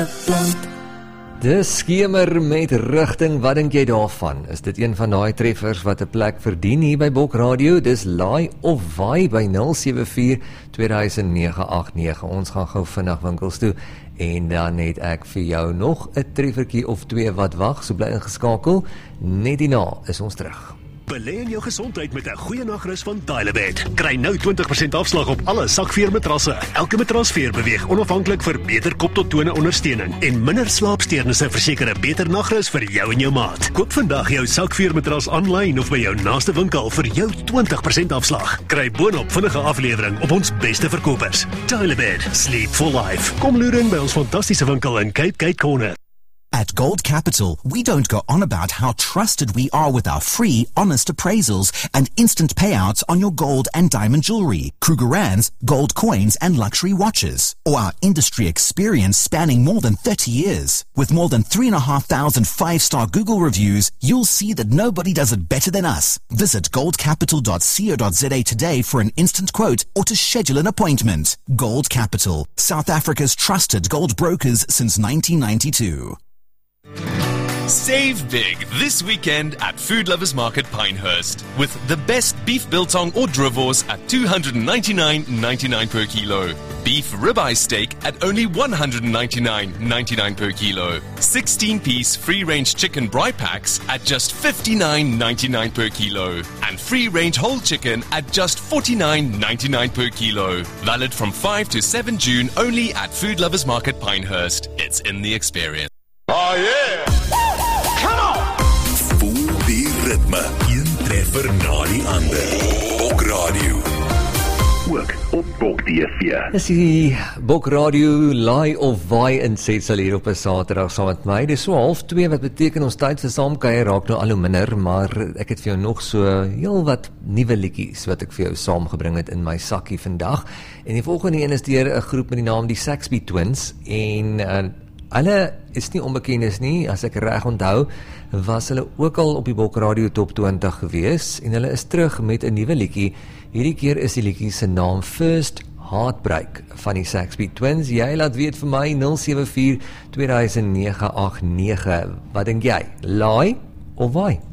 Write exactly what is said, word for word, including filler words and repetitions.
Dis skemer met rigting, wat dink jy daarvan? Is dit een van daai treffers wat 'n plek verdien hier by Bok Radio? Dis laai of waai by nul sewe vier twee nege agt nege. Ons gaan gou vinnig winkels toe en dan het ek vir jou nog 'n treffertjie of twee wat wag, so bly ingeskakel. Net hierna is ons terug. Belê in jou gesondheid met 'n goeie nagrus van Tylerbed. Kry nou twintig persent afslag op alle sakveermatrasse. Elke matrasveer beweeg onafhanklik vir beter kop tot tone ondersteuning en minder slaapsteurnisse verseker 'n beter nagrus vir jou en jou maat. Koop vandag jou sakveermatras aanlyn of by jou naaste winkel vir jou twintig persent afslag. Kry boonop vinnige aflewering op ons beste verkopers. Tylerbed, sleep for life. Kom loer in by ons fantastiese winkel in Cape Gate Corner. At Gold Capital, we don't go on about how trusted we are with our free, honest appraisals and instant payouts on your gold and diamond jewelry, Krugerrands, gold coins and luxury watches, or our industry experience spanning more than thirty years. With more than three and a half thousand five-star Google reviews, you'll see that nobody does it better than us. Visit gold capital dot co dot za today for an instant quote or to schedule an appointment. Gold Capital, South Africa's trusted gold brokers since nineteen ninety-two. Save big this weekend at Food Lovers Market Pinehurst with the best beef biltong or drivors at two hundred ninety-nine ninety-nine per kilo. Beef ribeye steak at only one hundred ninety-nine ninety-nine per kilo. sixteen-piece free-range chicken braai packs at just fifty-nine ninety-nine per kilo. And free-range whole chicken at just forty-nine ninety-nine per kilo. Valid from five to seven June only at Food Lovers Market Pinehurst. It's in the experience. Oh yeah! Come on! Voel die ritme, een treffer na die ander. Bok Radio. Ook op Bok T V. Dis die Bok Radio laai of waai in setsel hier op 'n Saterdag saam met my. Dis so half twee, wat beteken ons tyd vir saamkuier raak nou al hoe minder, maar ek het vir jou nog so heel wat nuwe liedjies wat ek vir jou saamgebring het in my sakkie vandag. En die volgende een is deur 'n groep met die naam die Saxby Twins en uh, hulle is nie onbekendes nie, as ek reg onthou, was hulle ook al op die Bok Radio Top twintig gewees, en hulle is terug met 'n nuwe liedjie. Hierdie keer is die liedjie se naam First Heartbreak van die Saxby Twins. Jy laat weet vir my, nul sewe vier twee nege agt nege. Wat dink jy? Laai of waai?